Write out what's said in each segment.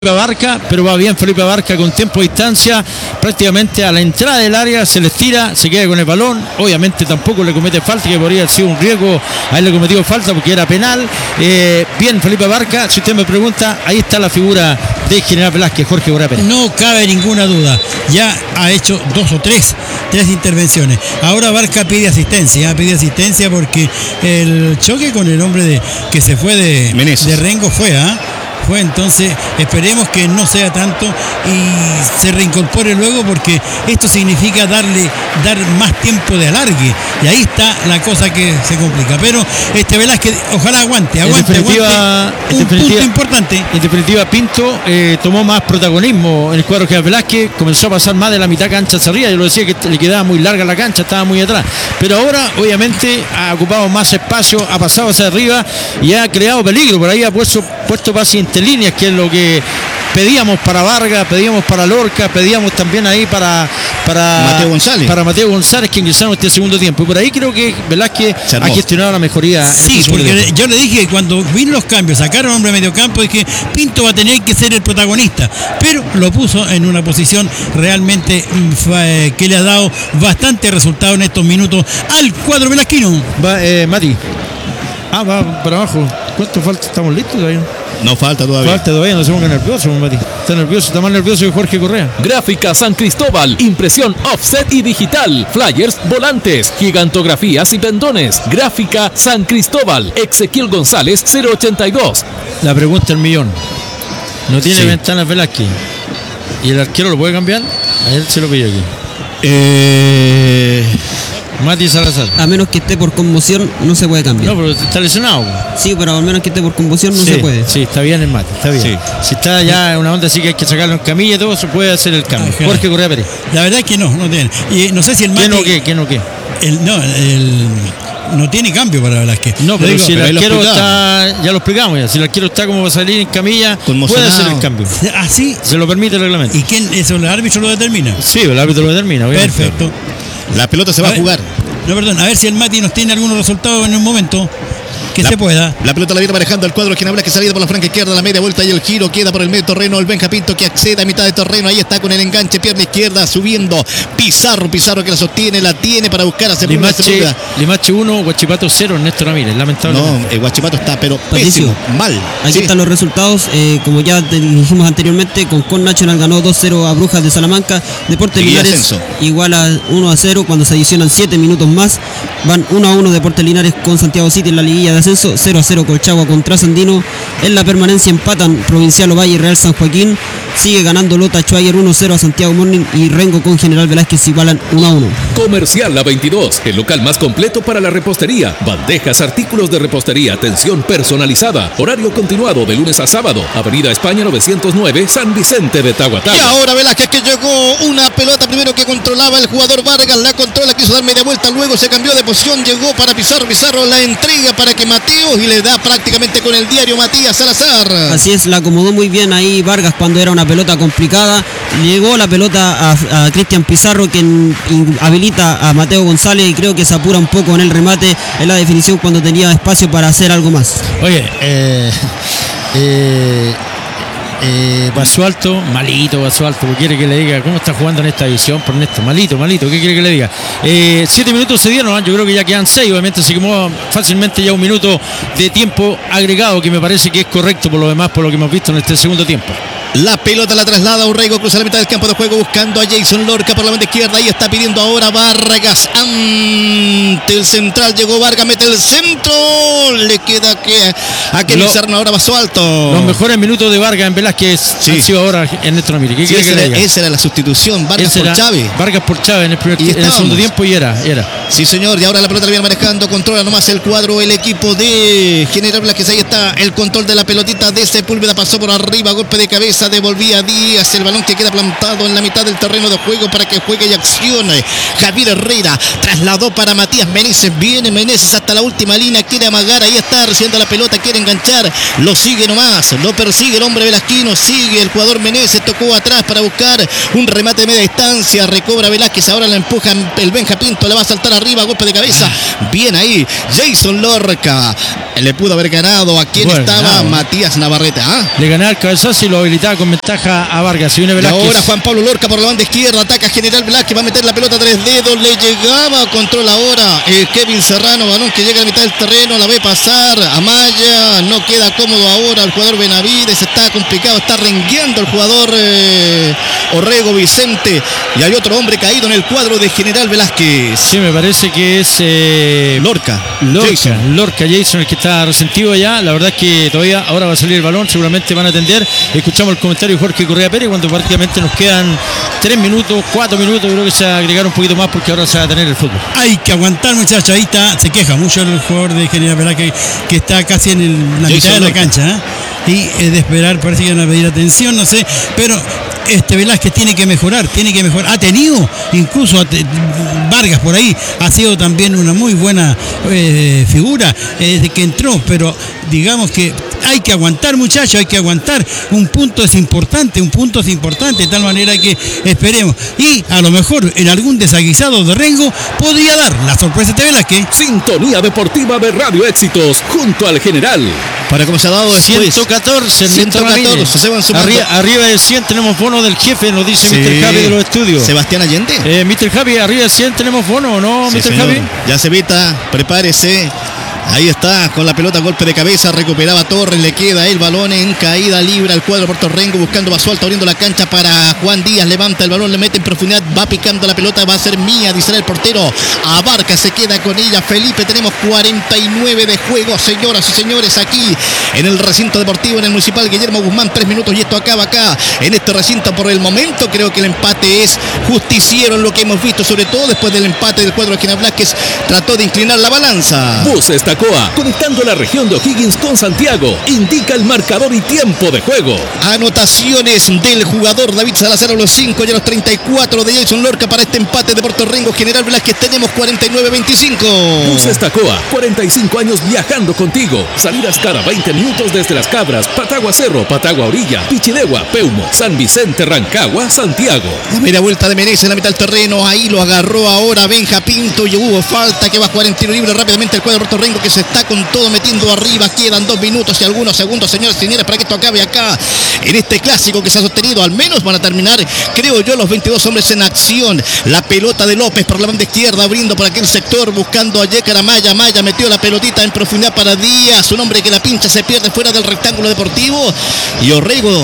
Abarca, pero va bien Felipe Abarca con tiempo de distancia, prácticamente a la entrada del área, se les tira, se queda con el balón, obviamente tampoco le comete falta, que podría haber sido un riesgo, a él le cometió falta porque era penal. Bien Felipe Abarca, si usted me pregunta, ahí está la figura de General Velázquez, Jorge Correa Pérez. No cabe ninguna duda, ya ha hecho dos o tres intervenciones. Ahora Abarca pide asistencia porque el choque con el hombre que se fue de Rengo fue entonces esperemos que no sea tanto y se reincorpore luego, porque esto significa dar más tiempo de alargue, y ahí está la cosa que se complica. Pero Velázquez ojalá aguante un punto importante. En definitiva, Pinto tomó más protagonismo en el cuadro que Velázquez, comenzó a pasar más de la mitad cancha hacia arriba. Yo lo decía que le quedaba muy larga la cancha, estaba muy atrás, pero ahora obviamente ha ocupado más espacio, ha pasado hacia arriba y ha creado peligro. Por ahí ha puesto pases entre líneas, que es lo que pedíamos para Vargas, pedíamos para Lorca, pedíamos también ahí para Mateo González, que ingresaron este segundo tiempo. Y por ahí creo que Velázquez ha gestionado la mejoría. Sí, porque yo le dije que cuando vino los cambios, sacaron hombre de medio campo, dije Pinto va a tener que ser el protagonista, pero lo puso en una posición realmente que le ha dado bastante resultado en estos minutos al cuadro velasquino. Mati. Va para abajo. ¿Cuánto falta? ¿Estamos listos todavía? No falta todavía. No se ponga nervioso, Mati. Está más nervioso que Jorge Correa. Gráfica San Cristóbal, impresión offset y digital, flyers, volantes, gigantografías y pendones. Gráfica San Cristóbal, Ezequiel González 082. La pregunta del millón. No tiene ventanas Velázquez. ¿Y el arquero lo puede cambiar? A él se lo pide aquí. Mati Salazar. A menos que esté por conmoción, no se puede cambiar. No, pero está lesionado. Sí, pero al menos que esté por conmoción no se puede. Sí, está bien el Mati, está bien. Sí. Si está ya en una onda así que hay que sacarlo en camilla y todo, se puede hacer el cambio. Jorge Correa Pérez. La verdad es que no tiene. Y no sé si el Mati... ¿Qué no? No tiene cambio para Velázquez. No, pero si el arquero está, ya lo explicamos ya, si el arquero está como va a salir en camilla, puede hacer el cambio. ¿Así? Se lo permite el reglamento. ¿Y quién? ¿Eso el árbitro lo determina? Sí, el árbitro lo determina, obviamente. Perfecto. La pelota se va a jugar. No, perdón, a ver si el Mati nos tiene algunos resultados en un momento que se pueda. La pelota la viene manejando el cuadro General Velázquez, salida por la franca izquierda, la media vuelta y el giro queda por el medio terreno. El Benja Pinto que accede a mitad de terreno, ahí está con el enganche, pierna izquierda, subiendo Pizarro que la sostiene, la tiene para buscar hacer Limache 1, Huachipato 0, Néstor Ramírez, lamentablemente. No, el Huachipato está pero pésimo, mal. Aquí están los resultados, como ya dijimos anteriormente, Concón Nacional ganó 2-0 a Brujas de Salamanca. Deportes Linares igual a 1-0 cuando se adicionan 7 minutos más. Van 1-1 Deportes Linares con Santiago City en la liguilla de ascenso, 0-0 Colchagua contra Sandino. En la permanencia empatan Provincial Ovalle y Real San Joaquín. Sigue ganando Lota Schwager 1-0 a Santiago Morning, y Rengo con General Velázquez igualan 1-1. Comercial La 22, el local más completo para la repostería. Bandejas, artículos de repostería, atención personalizada. Horario continuado de lunes a sábado. Avenida España 909, San Vicente de Tahuatá. Y ahora Velázquez, que llegó una pelota primero que controlaba el jugador Vargas, la controla, quiso dar media vuelta, luego se cambió de posición, llegó para Pizarro la entrega para que Mateos, y le da prácticamente con el diario Matías Salazar. Así es, la acomodó muy bien ahí Vargas cuando era una pelota complicada. Llegó la pelota a Cristian Pizarro, quien habilita a Mateo González, y creo que se apura un poco en el remate, en la definición, cuando tenía espacio para hacer algo más. Oye, Basualto, malito Basualto, ¿qué quiere que le diga? ¿Cómo está jugando en esta división? Por Néstor, malito, ¿qué quiere que le diga? 7 minutos se dieron, yo creo que ya quedan 6, obviamente se quemó fácilmente ya un minuto de tiempo agregado, que me parece que es correcto por lo demás, por lo que hemos visto en este segundo tiempo. La pelota la traslada Urrego, cruza la mitad del campo de juego buscando a Jason Lorca por la banda izquierda, y está pidiendo ahora Vargas ante el central. Llegó Vargas, mete el centro, le queda a que Lizarno ahora Basualto. Los mejores minutos de Vargas en Velázquez han sido ahora en Néstor Ramírez. ¿Qué quiere que le diga? Esa era la sustitución, Vargas por Chávez. Vargas por Chávez en el segundo tiempo, y era. Sí, señor, y ahora la pelota la viene manejando, controla nomás el cuadro, el equipo de General Velázquez. Ahí está el control de la pelotita de Sepúlveda, pasó por arriba, golpe de cabeza, devolvía Díaz, el balón que queda plantado en la mitad del terreno de juego para que juegue y accione. Javier Herrera trasladó para Matías Meneses, viene Meneses hasta la última línea, quiere amagar, ahí está recibiendo la pelota, quiere enganchar, lo sigue nomás, lo persigue el hombre velasquino, sigue el jugador Meneses, tocó atrás para buscar un remate de media distancia, recobra Velázquez, ahora la empuja el Benja Pinto, la va a saltar arriba, golpe de cabeza, bien ahí Jason Lorca, le pudo haber ganado a quien estaba Matías Navarrete. Le ganaba el cabezazo y lo habilitaba con ventaja a Vargas. Y ahora Juan Pablo Lorca por la banda izquierda, ataca General Velázquez, va a meter la pelota a 3 dedos, le llegaba, controla ahora Kevin Serrano, balón que llega a la mitad del terreno, la ve pasar, Amaya, no queda cómodo ahora el jugador Benavides, está complicado, está rengueando el jugador Orrego Vicente, y hay otro hombre caído en el cuadro de General Velázquez. Sí, me parece que es Lorca Jason, el que está resentido ya. La verdad es que todavía ahora va a salir el balón, seguramente van a atender. Escuchamos el comentario de Jorge Correa Pérez cuando prácticamente nos quedan 3 minutos, 4 minutos. Yo creo que se va a agregar un poquito más porque ahora se va a tener el fútbol. Hay que aguantar, muchachos. Ahí está, se queja mucho el jugador de General Velázquez que está casi en la mitad de la cancha, y de esperar, parece que van a pedir atención, no sé, pero Velázquez tiene que mejorar, ha tenido incluso Vargas por ahí, ha sido también una muy buena figura desde que entró, pero digamos que hay que aguantar, muchachos, hay que aguantar. Un punto es importante, de tal manera que esperemos. Y a lo mejor en algún desaguisado de Rengo podría dar la sorpresa de Velázquez. Sintonía deportiva de Radio Éxitos junto al General. Para cómo se ha dado después. 114, se van sumando. Arriba de 100 tenemos bono del jefe, nos dice Mr. Javi de los estudios. Sebastián Allende. Mr. Javi, arriba de 100 tenemos bono, ¿no, sí, Mr. señor. Javi? Ya se evita, prepárese. Ahí está, con la pelota, golpe de cabeza, recuperaba Torres, le queda el balón en caída libre al cuadro Puerto Rengo, buscando Basualto, abriendo la cancha para Juan Díaz, levanta el balón, le mete en profundidad, va picando la pelota, va a ser mía, dice el portero, Abarca, se queda con ella, Felipe, tenemos 49 de juego, señoras y señores, aquí en el recinto deportivo, en el Municipal Guillermo Guzmán, 3 minutos y esto acaba acá, en este recinto por el momento. Creo que el empate es justiciero en lo que hemos visto, sobre todo después del empate del cuadro de General Velázquez, trató de inclinar la balanza. Buses Tacoa, conectando la región de O'Higgins con Santiago, indica el marcador y tiempo de juego. Anotaciones del jugador David Salazar a los 5 y a los 34 de Jason Lorca para este empate de Puerto Rengo. General Velázquez, tenemos 49-25. Buses Tacoa, 45 años viajando contigo. Salidas cada 20 minutos desde Las Cabras, Patagua Cerro, Patagua Orilla, Pichidegua, Peumo, San Vicente, Rancagua, Santiago. La media vuelta de Menezes en la mitad del terreno, ahí lo agarró ahora Benja Pinto y hubo falta que va a jugar en tiro libre rápidamente el cuadro de Puerto Rengo, que se está con todo metiendo arriba. Quedan 2 minutos y algunos segundos, señores y señores, para que esto acabe acá en este clásico que se ha sostenido. Al menos van a terminar, creo yo, los 22 hombres en acción. La pelota de López por la banda izquierda, abriendo por aquel sector, buscando a Yécara Maya. Maya metió la pelotita en profundidad para Díaz, un hombre que la pincha, se pierde fuera del rectángulo deportivo. Y Orrego,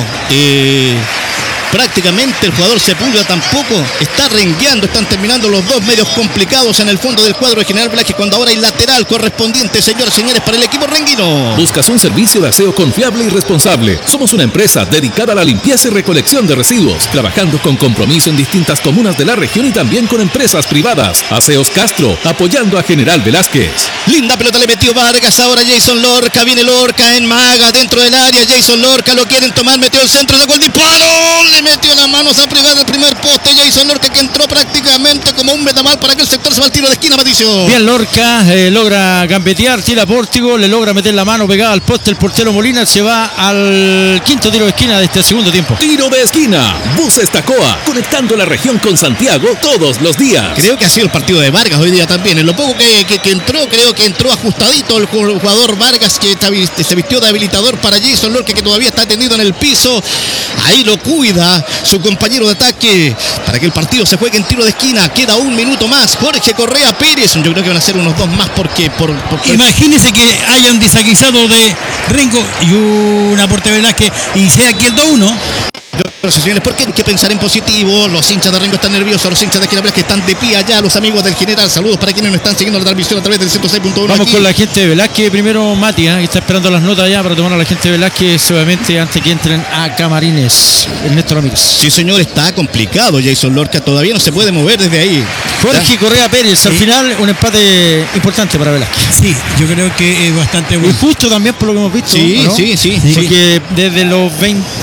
prácticamente el jugador Sepúlveda tampoco está rengueando. Están terminando los dos medios complicados en el fondo del cuadro de General Velázquez, cuando ahora hay lateral correspondiente, señores y señores, para el equipo renguino. ¿Buscas un servicio de aseo confiable y responsable? Somos una empresa dedicada a la limpieza y recolección de residuos, trabajando con compromiso en distintas comunas de la región y también con empresas privadas. Aseos Castro, apoyando a General Velázquez. Linda pelota le metió Vargas, ahora Jason Lorca, viene Lorca en maga dentro del área, Jason Lorca lo quieren tomar, metió el centro, sacó el disparo, le metió la mano, se ha privado el primer poste, Jason Lorca, que entró prácticamente como un vendaval para que el sector se va al tiro de esquina, Mauricio. Bien Lorca, logra gambetear, tira pórtico, le logra meter la mano pegada al poste, el portero Molina se va al quinto tiro de esquina de este segundo tiempo. Tiro de esquina, Buses Tacoa, conectando la región con Santiago todos los días. Creo que ha sido el partido de Vargas hoy día también, en lo poco que entró, creo que entró ajustadito el jugador Vargas, que se vistió de habilitador para Jason Lorca, que todavía está tendido en el piso, ahí lo cuida su compañero de ataque para que el partido se juegue en tiro de esquina. Queda 1 minuto más. Jorge Correa Pérez, yo creo que van a ser unos 2 más porque imagínense que haya un desaguisado de Rengo y un aporte de Velázquez y sea aquí el 2-1. Señores, porque hay que pensar en positivo. Los hinchas de Rengo están nerviosos, los hinchas de General Velázquez están de pie allá, los amigos del General. Saludos para quienes nos están siguiendo la transmisión a través del 106.1. Vamos aquí con la gente de Velázquez primero, Mati, que está esperando las notas ya para tomar a la gente de Velázquez, obviamente antes que entren a Camarines. Ernesto Ramírez. Sí, señor, está complicado. Jason Lorca todavía no se puede mover desde ahí. Jorge Correa Pérez, al final un empate importante para Velázquez. Sí, yo creo que es bastante bueno. Y justo también por lo que hemos visto. Sí, ¿no? sí. Porque desde los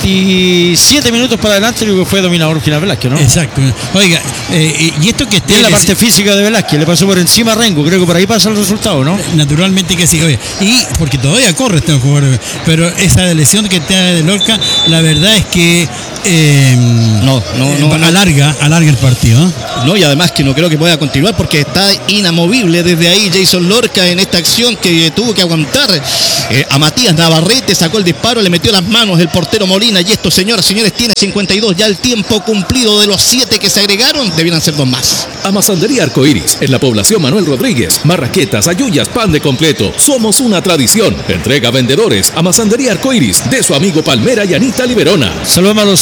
27 minutos para adelante creo que fue dominador General Velázquez, ¿no? Exacto. Oiga, y esto que esté en la parte física de Velázquez, le pasó por encima a Rengo, creo que por ahí pasa el resultado, ¿no? Naturalmente que sí, oye, y porque todavía corre este jugador, pero esa lesión que tiene de Lorca, la verdad es que alarga el partido, ¿eh? No, y además que no creo que pueda continuar porque está inamovible desde ahí Jason Lorca en esta acción que tuvo que aguantar a Matías Navarrete, sacó el disparo, le metió las manos el portero Molina, y esto, señoras y señores, tiene 52, ya el tiempo cumplido de los 7 que se agregaron, debieran ser 2 más. Amasandería Arcoiris, en la población Manuel Rodríguez, marraquetas, ayuyas, pan de completo, somos una tradición. Entrega a vendedores, Amasandería Arcoiris, de su amigo Palmera y Anita Liberona. Saludamos a los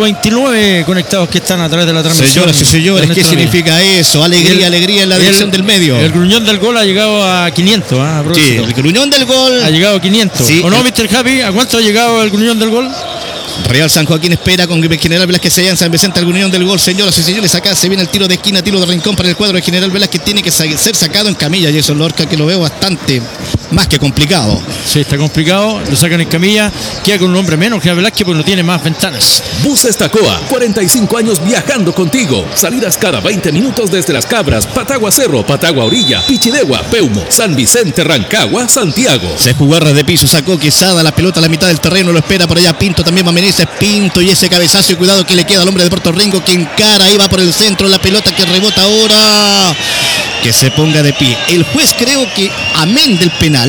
129 conectados que están a través de la transmisión. Señoras y señores, ¿qué significa eso? Alegría, alegría en la dirección del medio. El gruñón del gol ha llegado a 500, ¿ah? Sí, el gruñón del gol ha llegado a 500. Sí, ¿O no, Mr. Happy? ¿A cuánto ha llegado el gruñón del gol? Real San Joaquín espera con General Velázquez allá en San Vicente al gruñón del gol. Señoras y señores, acá se viene el tiro de esquina, tiro de rincón para el cuadro de General Velázquez. Tiene que ser sacado en camilla Jason Lorca, que lo veo bastante más que complicado. Sí, está complicado, lo sacan en camilla, queda con un hombre menos que Velázquez porque no tiene más ventanas. Buses Tacoa, 45 años viajando contigo. Salidas cada 20 minutos desde Las Cabras, Patagua Cerro, Patagua Orilla, Pichidegua, Peumo, San Vicente, Rancagua, Santiago. Se jugó a ras de piso, sacó Quesada, la pelota a la mitad del terreno, lo espera por allá Pinto, también Mamenezes, Pinto, y ese cabezazo, y cuidado que le queda al hombre de Puerto Rengo, que encara, ahí va por el centro, la pelota que rebota ahora, que se ponga de pie. El juez, creo que, amén del penal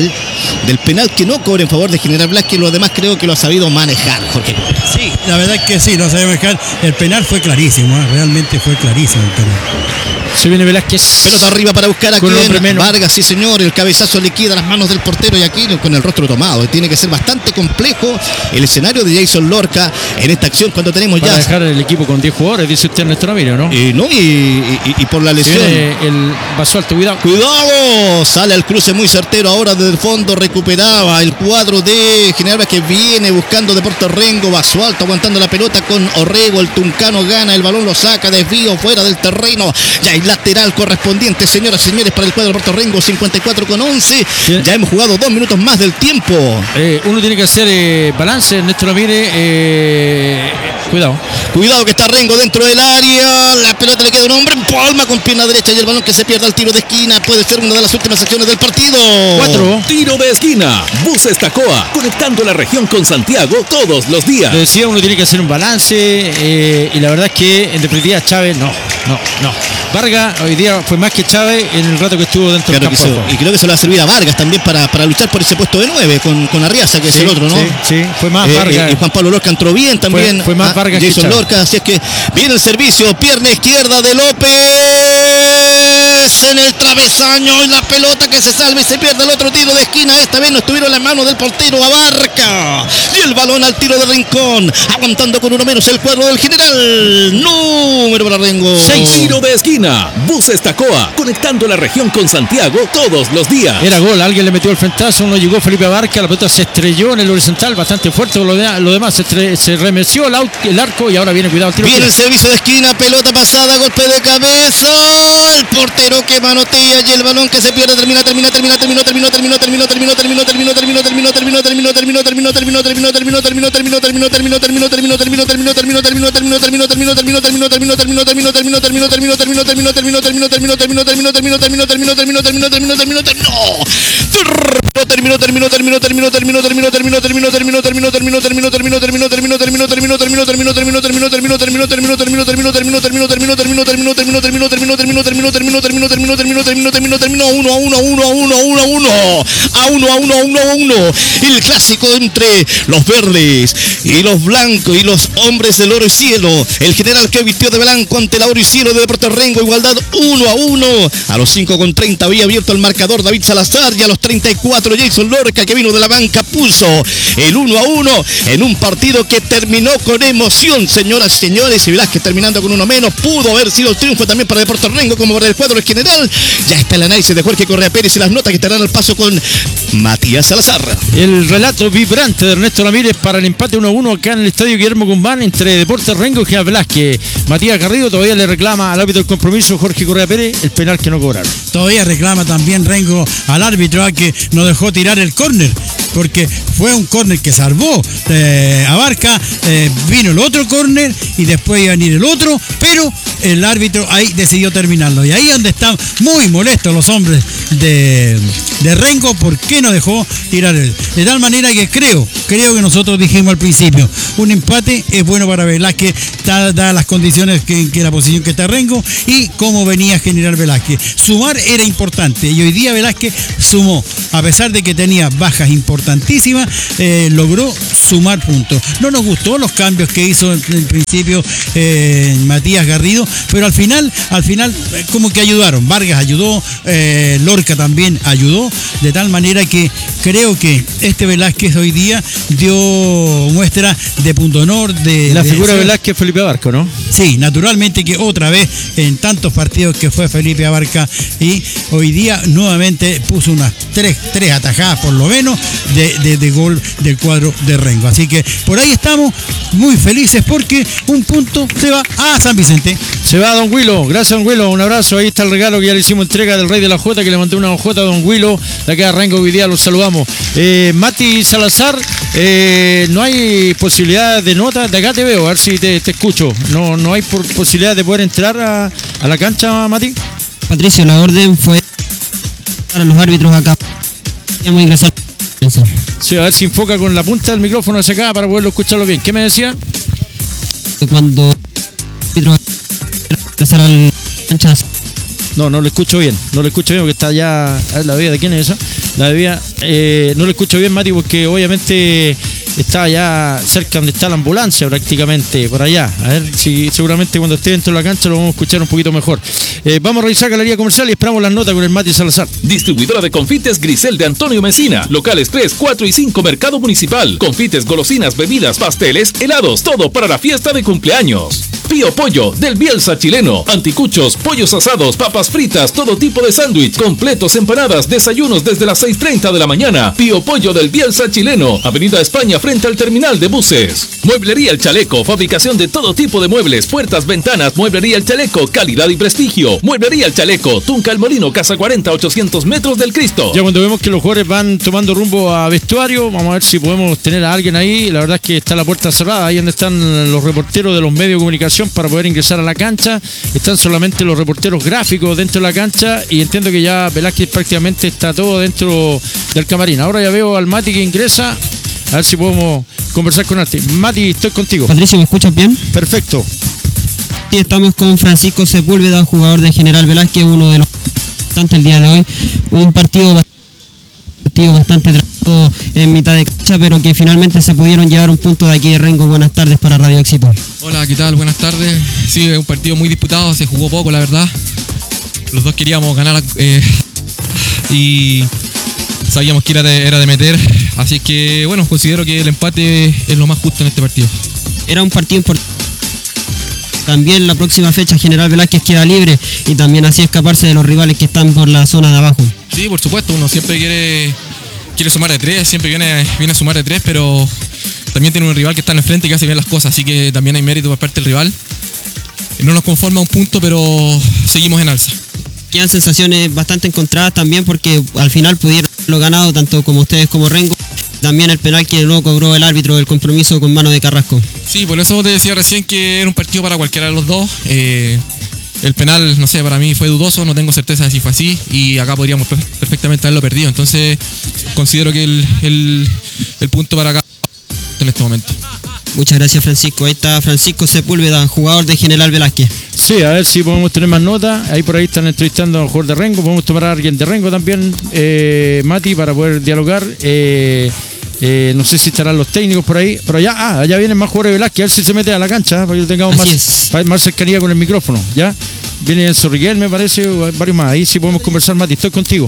que no cobre en favor de General Velázquez, lo demás creo que lo ha sabido manejar, Jorge. Sí, la verdad es que sí, lo sabe manejar. El penal fue clarísimo, realmente fue clarísimo el penal. Se viene Velázquez. Pelota arriba para buscar a quien. Vargas, sí señor, el cabezazo le queda a las manos del portero y aquí con el rostro tomado. Tiene que ser bastante complejo el escenario de Jason Lorca en esta acción cuando tenemos para dejar el equipo con 10 jugadores, dice usted Néstor Ramírez, ¿no? Y por la lesión. El Basualto, cuidado. ¡Cuidado! Sale al cruce muy certero ahora desde el fondo, recuperaba el cuadro de General que viene buscando de Puerto Rengo. Basualto aguantando la pelota con Orrego, el tuncano gana, el balón lo saca, desvío fuera del terreno. Ya hay lateral correspondiente, señoras y señores, para el cuadro de Puerto Rengo, 54:11. Sí. Ya hemos jugado 2 minutos más del tiempo. Uno tiene que hacer balance, Néstor Ramírez. Cuidado que está Rengo dentro del área. La pelota le queda a un hombre en palma con pierna derecha y el balón que se pierde al tiro de esquina. Puede ser una de las últimas acciones del partido. 4. Tiro de esquina. Buses Tacoa, conectando la región con Santiago todos los días. Le decía, uno tiene que hacer un balance y la verdad es que en definitiva Chávez no. Vargas hoy día fue más que Chávez en el rato que estuvo dentro del campo. Y creo que se le va a servir a Vargas también para luchar por ese puesto de 9 con Arriaza, que es el otro, ¿no? Sí, fue más Vargas. Y Juan Pablo Lorca entró bien también. Fue más Vargas Jason que Lorca, así es que viene el servicio, pierna izquierda de López en el travesaño y la pelota que se salva y se pierde el otro tiro de esquina. Esta vez no estuvieron en la mano del portero Abarca. Y el balón al tiro de rincón, aguantando con uno menos el cuadro del General. Número para Rengo. 6. Tiro de esquina. Buses Tacoa, conectando la región con Santiago todos los días. Era gol, alguien le metió el frentazo, no llegó Felipe Abarca, la pelota se estrelló en el horizontal bastante fuerte, lo demás se remeció el arco y ahora viene cuidado el tiro. Viene el servicio de esquina, pelota pasada, golpe de cabeza, el portero que manotea y el balón que se pierde, termina. El clásico entre los verdes y los blancos y los hombres del oro y cielo. El General que vistió de blanco ante el oro y cielo de Puerto Rengo, igualdad 1-1. A los 5:30 había abierto el marcador David Salazar y a los 34 Jason Lorca, que vino de la banca, puso el 1-1 en un partido que terminó con emoción, señoras y señores. Y Velázquez terminando con uno menos, pudo haber sido el triunfo también para el Puerto Rengo como para el cuadro del General. Ya está el análisis de Jorge Correa Pérez y las notas que estarán al paso con Matías Salazar. El relato vibrante de Ernesto Ramírez para el empate 1-1 acá en el estadio Guillermo Guzmán entre Deportes Rengo y General Velázquez. Matías Garrido todavía le reclama al árbitro del compromiso, Jorge Correa Pérez, el penal que no cobraron. Todavía reclama también Rengo al árbitro a que no dejó tirar el córner, porque fue un córner que salvó Abarca, vino el otro córner y después iba a venir el otro, pero el árbitro ahí decidió terminarlo. Y ahí es donde están muy molestos los hombres de Rengo, ¿por qué no dejó tirar él? De tal manera que creo que nosotros dijimos al principio, un empate es bueno para Velázquez, dadas las condiciones que la posición que está Rengo y cómo venía General Velázquez. Sumar era importante y hoy día Velázquez sumó, a pesar de que tenía bajas importantísimas, logró sumar puntos. No nos gustó los cambios que hizo en el principio Matías Garrido, pero al final como que ayudaron. Vargas ayudó, Lorca también ayudó, de tal manera que creo que este Velázquez hoy día dio muestra de punto honor. La figura de Velázquez, Felipe Abarca, ¿no? Sí, naturalmente que otra vez en tantos partidos que fue Felipe Abarca y hoy día nuevamente puso unas tres atajadas por lo menos de gol del cuadro de Rengo. Así que por ahí estamos muy felices porque un punto se va a San Vicente. Se va a Don Huilo, gracias Don Huilo, un abrazo, ahí está el regalo que ya le hicimos entrega del Rey de la Jota, que le mandó una hojota a Don Huilo, de acá a Rengo, hoy día los saludamos. Mati Salazar, no hay posibilidad de nota, de acá te veo, a ver si te escucho, no hay posibilidad de poder entrar a la cancha, Mati. Patricio, la orden fue para los árbitros acá. Vamos a ingresar. Sí, a ver si enfoca con la punta del micrófono hacia acá para poderlo escucharlo bien. ¿Qué me decía? Cuando ingresar al cancha. No lo escucho bien, porque está ya. A ver, la bebida, ¿de quién es esa? La bebida, no lo escucho bien, Mati, porque obviamente está ya cerca donde está la ambulancia prácticamente, por allá. A ver si seguramente cuando esté dentro de la cancha lo vamos a escuchar un poquito mejor. Vamos a revisar Galería Comercial y esperamos las notas con el Mati Salazar. Distribuidora de confites Grisel de Antonio Mesina. Locales 3, 4 y 5 Mercado Municipal. Confites, golosinas, bebidas, pasteles, helados, todo para la fiesta de cumpleaños. Pío Pollo, del Bielsa chileno. Anticuchos, pollos asados, papas fritas, todo tipo de sándwich, completos, empanadas, desayunos desde las 6:30 de la mañana. Pío Pollo del Bielsa chileno. Avenida España frente al terminal de buses. Mueblería El Chaleco, fabricación de todo tipo de muebles, puertas, ventanas. Mueblería El Chaleco, calidad y prestigio. Mueblería El Chaleco, Tunca El Molino, Casa 40, 800 metros del Cristo. Ya cuando vemos que los jugadores van tomando rumbo a vestuario, vamos a ver si podemos tener a alguien ahí. La verdad es que está la puerta cerrada, ahí donde están los reporteros de los medios de comunicación para poder ingresar a la cancha. Están solamente los reporteros gráficos dentro de la cancha y entiendo que ya Velázquez prácticamente está todo dentro del camarín. Ahora ya veo al Mati que ingresa, a ver si podemos conversar con Arti. Mati, estoy contigo. Patricio, ¿me escuchas bien? Perfecto. Sí, estamos con Francisco Sepúlveda, jugador de General Velázquez, uno de los importantes el día de hoy. Un partido bastante tratado en mitad de cancha, pero que finalmente se pudieron llevar un punto de aquí de Rengo. Buenas tardes para Radio Éxito. Hola, ¿qué tal? Buenas tardes. Sí, es un partido muy disputado, se jugó poco, la verdad. Los dos queríamos ganar y sabíamos que era de meter, así que bueno, considero que el empate es lo más justo en este partido. Era un partido importante. También la próxima fecha General Velázquez queda libre y también así escaparse de los rivales que están por la zona de abajo. Sí, por supuesto, uno siempre quiere sumar de 3, siempre viene a sumar de 3, pero también tiene un rival que está en el frente y que hace bien las cosas, así que también hay mérito por parte del rival. No nos conforma un punto, pero seguimos en alza. Quedan sensaciones bastante encontradas también porque al final pudieron haberlo ganado tanto como ustedes como Rengo. También el penal que no cobró el árbitro del compromiso con mano de Carrasco. Sí, por eso te decía recién que era un partido para cualquiera de los dos. El penal, no sé, para mí fue dudoso, no tengo certeza de si fue así y acá podríamos perfectamente haberlo perdido. Entonces considero que el punto para acá en este momento. Muchas gracias, Francisco. Ahí está Francisco Sepúlveda, jugador de General Velázquez. Sí, a ver si podemos tener más notas. Ahí por ahí están entrevistando a un jugador de Rengo. Podemos tomar a alguien de Rengo también, Mati, para poder dialogar. No sé si estarán los técnicos por ahí, pero allá vienen más jugadores de Velázquez, a ver si se mete a la cancha, para que lo tengamos más cercanía con el micrófono. Ya viene Enzo Riquel, me parece, varios más. Ahí sí podemos conversar, Mati, estoy contigo.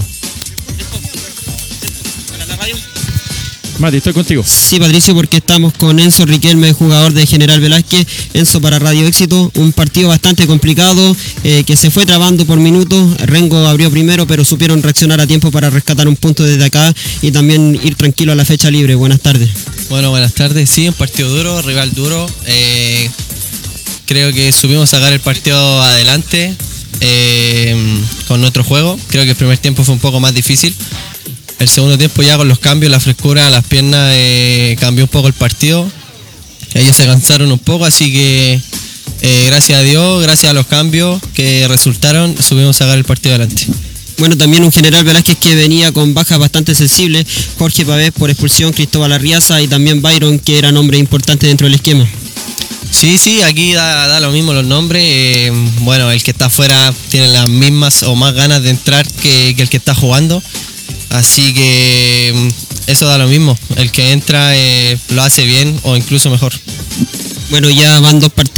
Mati, estoy contigo. Sí, Patricio, porque estamos con Enzo Riquelme, jugador de General Velázquez. Enzo, para Radio Éxito, un partido bastante complicado que se fue trabando por minutos. Rengo abrió primero, pero supieron reaccionar a tiempo para rescatar un punto desde acá y también ir tranquilo a la fecha libre. Buenas tardes. Bueno, buenas tardes. Sí, un partido duro, rival duro. Creo que supimos sacar el partido adelante con nuestro juego. Creo que el primer tiempo fue un poco más difícil. El segundo tiempo ya con los cambios, la frescura, las piernas, cambió un poco el partido. Ellos se cansaron un poco, así que gracias a Dios, gracias a los cambios que resultaron, subimos a sacar el partido adelante. Bueno, también un General Velázquez que venía con bajas bastante sensibles, Jorge Pavés por expulsión, Cristóbal Arriaza y también Byron, que era nombre importante dentro del esquema. Sí, aquí da lo mismo los nombres. Bueno, el que está afuera tiene las mismas o más ganas de entrar que el que está jugando. Así que eso da lo mismo. El que entra lo hace bien o incluso mejor. Bueno, ya van 2 partidos.